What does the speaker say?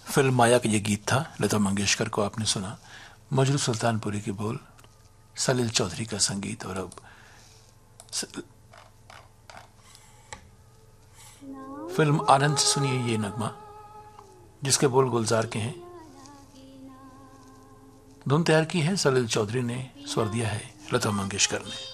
Film माया का ये गीत था, लता मंगेशकर को आपने सुना। मजरू सुल्तानपुरी की बोल, सलील चौधरी का संगीत। और अब फिल्म आनंद से सुनिए ये नगमा, जिसके बोल गुलजार के हैं। धुन तैयार की है सलील चौधरी ने, स्वर दिया है लता मंगेशकर ने।